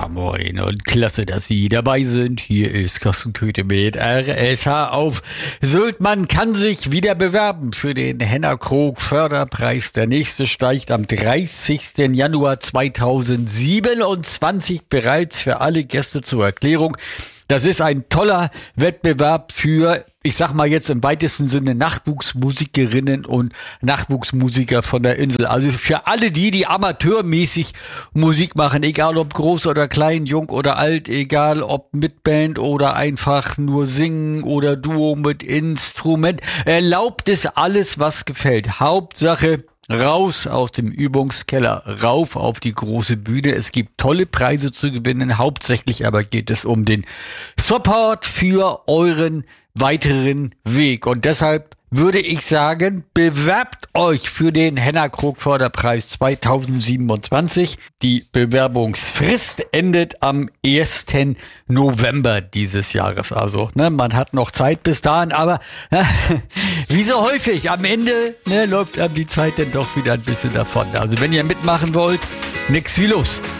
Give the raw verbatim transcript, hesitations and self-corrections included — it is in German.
moin und klasse, dass Sie dabei sind. Hier ist Carsten Köthe mit R S H auf Sylt. Man kann sich wieder bewerben für den Hennerkrog Förderpreis. Der nächste steigt am dreißigsten Januar zweitausendsiebenundzwanzig bereits für alle Gäste zur Erklärung. Das ist ein toller Wettbewerb für, ich sag mal jetzt im weitesten Sinne, Nachwuchsmusikerinnen und Nachwuchsmusiker von der Insel. Also für alle die, die amateurmäßig Musik machen, egal ob groß oder klein, jung oder alt, egal ob mit Band oder einfach nur singen oder Duo mit Instrument. Erlaubt es alles, was gefällt. Hauptsache raus aus dem Übungskeller, rauf auf die große Bühne. Es gibt tolle Preise zu gewinnen. Hauptsächlich aber geht es um den Support für euren weiteren Weg. Und deshalb würde ich sagen, bewerbt euch für den Hennerkrog Förderpreis zweitausendsiebenundzwanzig. Die Bewerbungsfrist endet am ersten November dieses Jahres. Also, ne, man hat noch Zeit bis dahin, aber äh, wie so häufig, am Ende ne, läuft einem die Zeit dann doch wieder ein bisschen davon. Also wenn ihr mitmachen wollt, nix wie los.